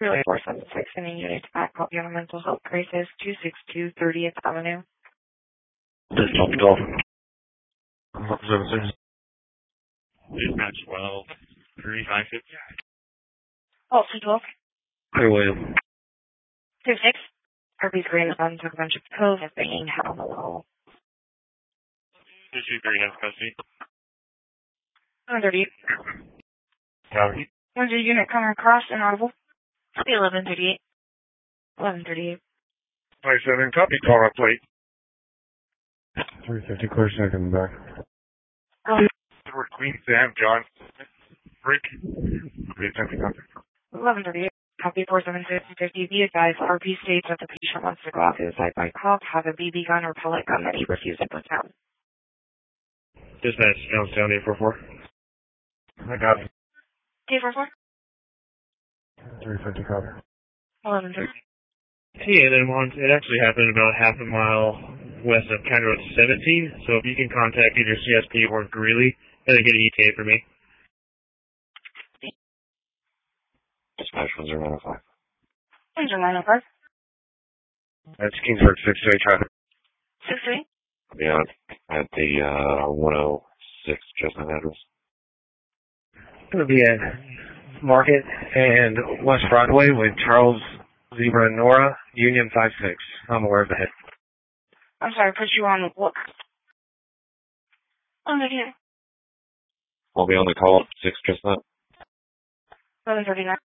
Relay 476 in a unit back copy on a mental health crisis, 262 30th Avenue. This is Tommy Dolphin. Services. Dispatch 12, 356. Oh, 212. Hey, William. 26. Herpes green on Tuckabenchik Cove is being held below. 223 has custody. 138. Copy. When's your unit coming across inaudible? 1138. 1138. 27, copy, call up plate. 350, clear second back. Edward Queen Sam John. Rick. Okay, copy. 1138. Copy 47650. Be advised, RP states that the patient wants to go out to the site by cop, have a BB gun or pellet gun that he refused to put down. Dispatch, Johnstown 844. I got it. 844? 350, copy. 1138. Yeah, then it actually happened about half a mile west of County Road 17, so if you can contact either CSP or Greeley, and then get an ETA for me. Dispatch 1095. 905. That's Kingsburg 628 traffic. 68. Beyond at the 106 Chestnut address. Going to be at Market and West Broadway with Charles, Zebra, and Nora, Union 56. I'm aware of the hit. I'm sorry, put you on what? Oh, no, yeah. I'll be on the call up 6 Chestnut. 1139.